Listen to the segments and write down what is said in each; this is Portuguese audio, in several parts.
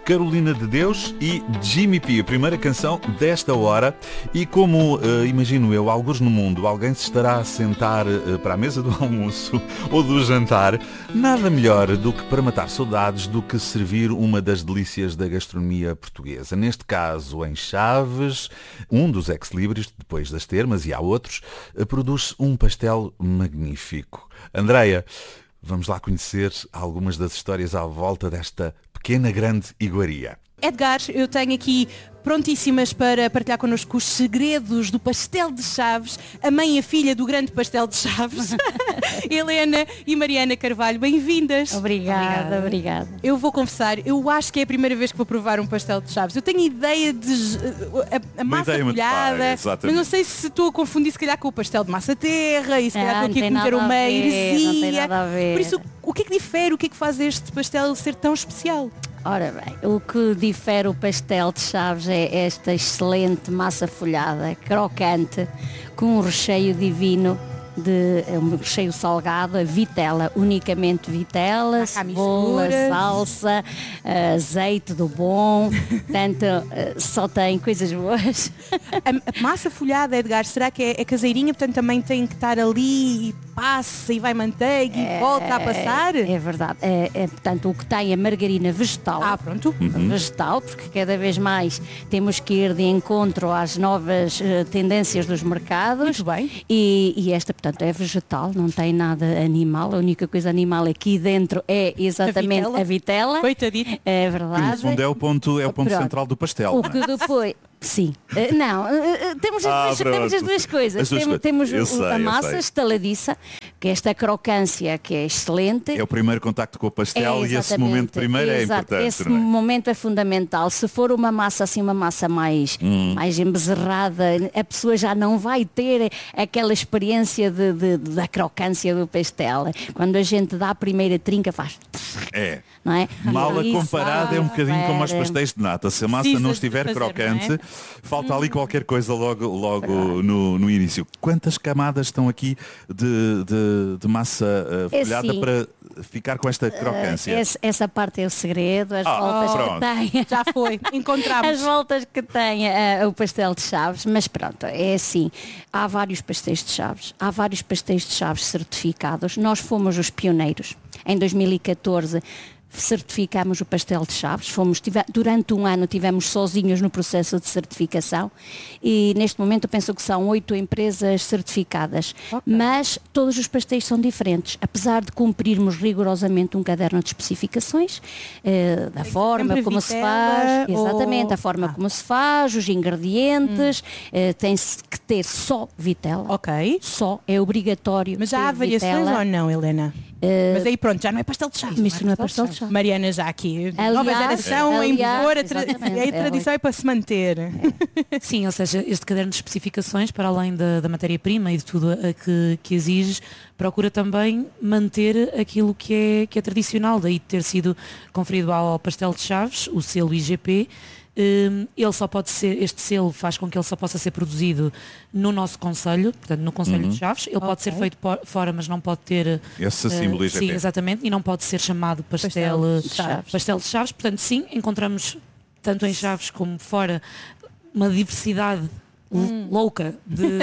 Carolina de Deus e Jimmy P, a primeira canção desta hora. E como, imagino eu, alguns no mundo, alguém se estará a sentar para a mesa do almoço ou do jantar, nada melhor do que para matar saudades do que servir uma das delícias da gastronomia portuguesa. Neste caso, em Chaves, um dos ex-libris, depois das termas, e há outros, produz um pastel magnífico. Andreia, vamos lá conhecer algumas das histórias à volta desta pequena grande iguaria. Edgar, eu tenho aqui prontíssimas para partilhar connosco os segredos do pastel de Chaves, a mãe e a filha do grande pastel de Chaves, Helena e Mariana Carvalho, bem-vindas. Obrigada. Eu vou confessar, eu acho que é a primeira vez que vou provar um pastel de Chaves. Eu tenho ideia de a massa folhada, mas não sei se estou a confundir se calhar com o pastel de massa terra e se calhar estou aqui a cometer uma heresia. Por isso, o que é que difere, o que é que faz este pastel ser tão especial? Ora bem, o que difere o pastel de Chaves é esta excelente massa folhada, crocante, com um recheio divino, um recheio salgado, a vitela, unicamente vitela, cebola, salsa, azeite do bom, portanto só tem coisas boas. A massa folhada, Edgar, será que é caseirinha, portanto também tem que estar ali e passa e vai manteiga e volta a passar? É verdade, portanto o que tem é margarina vegetal. Pronto. Vegetal, porque cada vez mais temos que ir de encontro às novas tendências dos mercados. Muito bem. E esta, portanto, é vegetal, não tem nada animal, a única coisa animal aqui dentro é exatamente a vitela. Coitadinho. É verdade. Que no fundo é o ponto central do pastel. O que depois... Sim. Temos as duas coisas. Temos a massa estaladiça, que é esta crocância que é excelente. É o primeiro contacto com o pastel e esse momento primeiro é importante. Esse momento é fundamental. Se for uma massa assim, uma massa mais embezerrada, a pessoa já não vai ter aquela experiência da crocância do pastel. Quando a gente dá a primeira trinca faz... Não é? Mal a comparada é um bocadinho como aos pastéis de nata. Se a massa não estiver crocante, falta ali qualquer coisa logo no início. Quantas camadas estão aqui de massa folhada para ficar com esta crocância? Essa parte é o segredo, as voltas que tem. Já foi, encontramos. As voltas que tem o pastel de Chaves, mas pronto, é assim. Há vários pastéis de Chaves, há vários pastéis de Chaves certificados. Nós fomos os pioneiros. Em 2014 certificámos o pastel de Chaves, durante um ano tivemos sozinhos no processo de certificação e neste momento eu penso que são 8 empresas certificadas, mas todos os pastéis são diferentes, apesar de cumprirmos rigorosamente um caderno de especificações, da forma como se faz, exatamente, a forma como se faz, os ingredientes, tem-se que ter só vitela, só, é obrigatório. Mas já há variações ou não, Helena? Mas aí pronto, já não é pastel de Chaves. Isso não é pastel de Chaves. Mariana já aqui, nova geração em vigor, a tradição é para se manter. Sim, ou seja, este caderno de especificações, para além da matéria-prima e de tudo que exige, procura também manter aquilo que é tradicional, daí ter sido conferido ao pastel de Chaves, o selo IGP. Ele só pode ser, este selo faz com que ele só possa ser produzido no nosso concelho, portanto no concelho de Chaves. Ele pode ser feito fora, mas não pode ter esse símbolo IGP. Sim, exatamente, e não pode ser chamado pastel de Chaves. Portanto, sim, encontramos tanto em Chaves como fora uma diversidade louca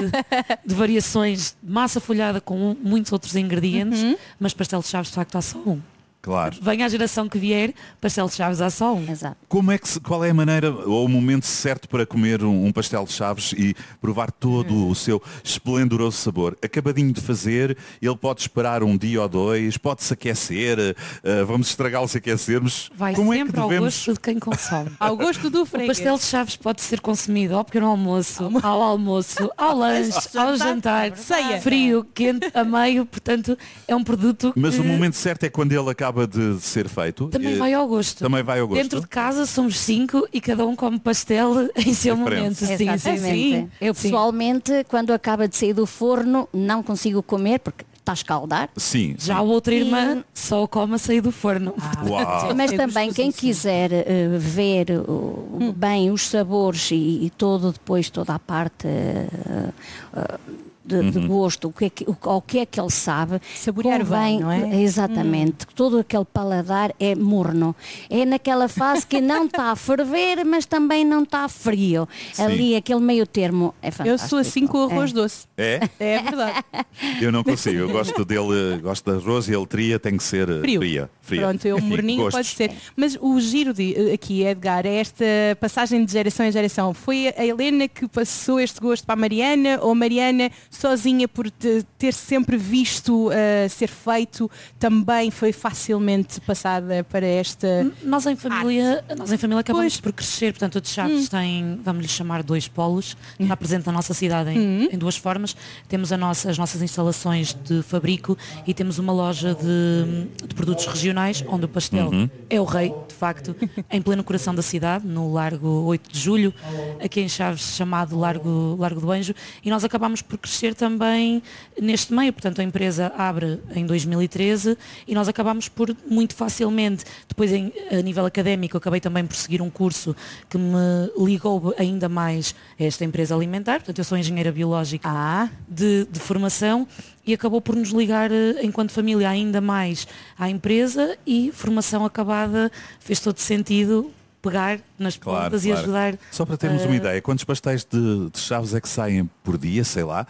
de variações de massa folhada com muitos outros ingredientes, mas pastel de Chaves de facto há só um. Claro. Venha a geração que vier, pastel de Chaves há só um. Exato. Qual é a maneira ou o momento certo para comer um pastel de Chaves e provar todo o seu esplendoroso sabor? Acabadinho de fazer, ele pode esperar um dia ou dois, pode-se aquecer, vamos estragá-lo se aquecermos. Vai como sempre é que devemos... ao gosto de quem consome. Ao gosto do O freguês. pastel de Chaves pode ser consumido ao pequeno almoço, ao almoço, ao lanche, ao jantar, ceia, frio, quente, a meio, portanto é um produto Mas que o momento certo é quando ele acaba de ser feito. também vai ao gosto. Também vai ao gosto. Dentro de casa somos 5 e cada um come pastel em seu momento. Sim, sim. Eu pessoalmente, quando acaba de sair do forno, não consigo comer porque está a escaldar. Sim. Já a outra irmã só come a sair do forno. Uau. Mas também quem quiser ver bem os sabores e toda a parte de gosto, ao que é que ele sabe. Saborear bem, não é? Exatamente. Todo aquele paladar é morno. É naquela fase que não está a ferver, mas também não está frio. Sim. Ali, aquele meio termo é fantástico. Eu sou assim com arroz doce. É? É verdade. Eu não consigo. Eu gosto dele, gosto de arroz e ele teria tem que ser fria. Pronto, eu morninho pode ser. Mas o giro aqui, Edgar, é esta passagem de geração em geração. Foi a Helena que passou este gosto para a Mariana, ou a Mariana, sozinha por ter sempre visto ser feito, também foi facilmente passada para esta... Nós em família acabamos por crescer, portanto a de Chaves tem, vamos lhe chamar, 2 polos, está presente na nossa cidade em 2 formas. Temos as nossas instalações de fabrico e temos uma loja de produtos regionais, onde o pastel é o rei, de facto, em pleno coração da cidade, no Largo 8 de Julho, aqui em Chaves, chamado Largo do Anjo, e nós acabamos por crescer também neste meio. Portanto, a empresa abre em 2013 e nós acabamos por muito facilmente, depois a nível académico, acabei também por seguir um curso que me ligou ainda mais a esta empresa alimentar. Portanto, eu sou engenheira biológica de formação, e acabou por nos ligar enquanto família ainda mais à empresa, e formação acabada fez todo sentido pegar nas pontas e ajudar. Só para termos uma ideia, quantos pastéis de Chaves é que saem por dia, sei lá?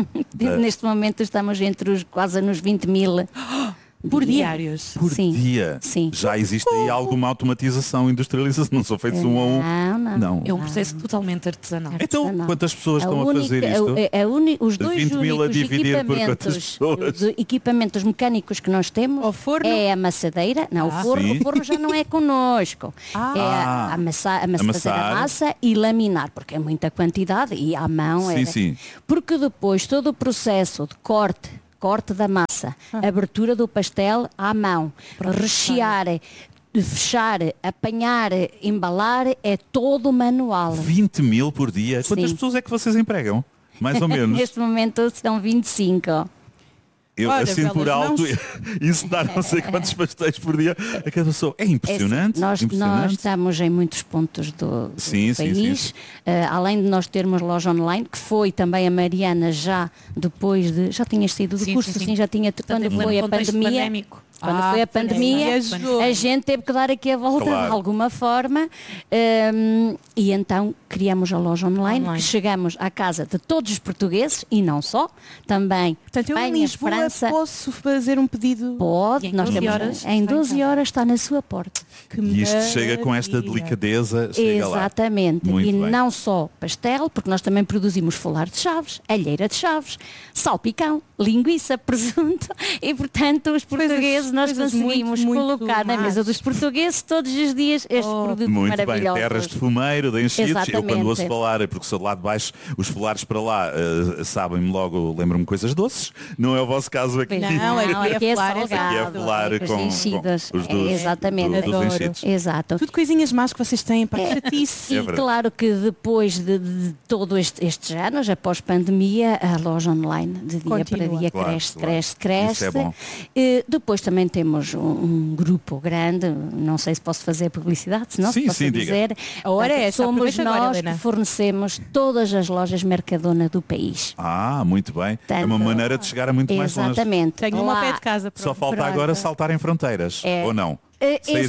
Neste momento estamos quase nos 20 mil. Por diários. Por dia. Sim. Já existe aí alguma automatização, industrialização, não são feitos um a um. Não. É um processo totalmente artesanal. Então, quantas pessoas estão a fazer isto? Os 20 mil a dividir por quantas pessoas? De equipamentos mecânicos que nós temos, o forno? É a amassadeira. Não, o forno já não é connosco. É fazer a massa e laminar, porque é muita quantidade e à mão. Sim. Porque depois todo o processo de corte da massa, abertura do pastel à mão, rechear, fechar, apanhar, embalar, é todo manual. 20 mil por dia? Quantas pessoas é que vocês empregam? Mais ou menos? Neste momento são 25. Eu, assim por alto, isso dá não sei quantos pastéis por dia a cada pessoa. É impressionante. Nós estamos em muitos pontos do país. Sim. Além de nós termos loja online, que foi também a Mariana já depois de... Já tinha saído do curso, sim, já tinha... Quando foi a pandemia... Quando foi a pandemia, a gente teve que dar aqui a volta de alguma forma, e então criamos a loja online, que chegamos à casa de todos os portugueses e não só, também. Portanto, eu em Lisboa posso fazer um pedido? Pode, nós temos horas? Em 12 horas está na sua porta. E isto chega com esta delicadeza, chega lá. Exatamente. Muito e bem. não só pastel, porque nós também produzimos folar de Chaves, alheira de Chaves, salpicão, linguiça, presunto, e portanto os portugueses nós conseguimos colocar na mesa dos portugueses todos os dias estes produtos maravilhosos. Muito bem, terras de fumeiro, de enchidos. Exatamente. Eu quando ouço falar, porque sou de lá de baixo, os folares para lá sabem-me logo, lembram-me coisas doces. Não é o vosso caso aqui. Não, aqui é falar com os dos exatamente. Dos enchidos. Exato. Tudo coisinhas más que vocês têm para chatice. E claro que depois de todo estes anos, após pandemia, a loja online de dia para dia cresce. Isso é bom. Depois também temos um grupo grande, não sei se posso fazer publicidade, se não posso dizer. A hora é essa, somos nós agora, que fornecemos todas as lojas Mercadona do país. Muito bem. É uma maneira de chegar a muito mais longe. Exatamente. Tenho uma ao pé de casa. Só falta agora saltar em fronteiras, ou não? Sair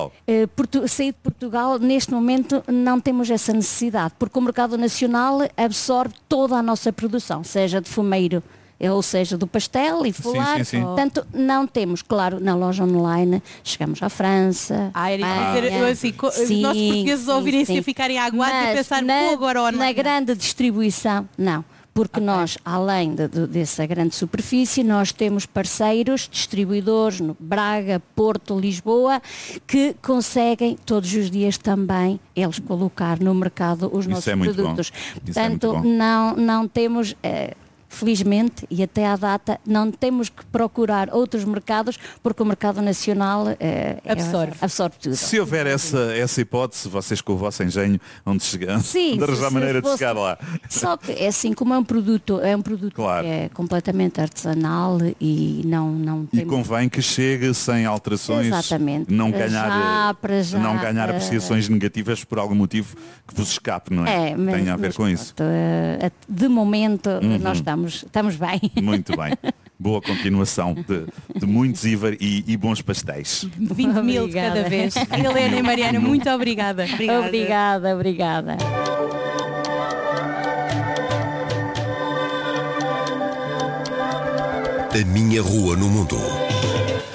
de Portugal, neste momento não temos essa necessidade, porque o mercado nacional absorve toda a nossa produção, seja de fumeiro, ou seja, do pastel e folar. Sim. Portanto, não temos, claro, na loja online, chegamos à França. Os nossos portugueses ouvirem-se a ficarem aguados e pensar, agora ou não. Na grande distribuição, não. Porque nós, além dessa grande superfície, nós temos parceiros, distribuidores no Braga, Porto, Lisboa, que conseguem todos os dias também eles colocar no mercado os nossos produtos. Portanto, não temos... felizmente, e até à data, não temos que procurar outros mercados, porque o mercado nacional absorve tudo. Se houver essa hipótese, vocês com o vosso engenho vão arranjar maneira de chegar lá. Só que é assim, como é um produto claro, que é completamente artesanal e não tem... E convém que chegue sem alterações. Exatamente. Não ganhar apreciações negativas por algum motivo que vos escape, não é? Tenha a ver com isso. De momento, nós estamos estamos bem. Muito bem. Boa continuação de muitos e bons pastéis. 20 mil de cada vez. Helena e Mariana, muito obrigada. Obrigada. A minha rua no mundo.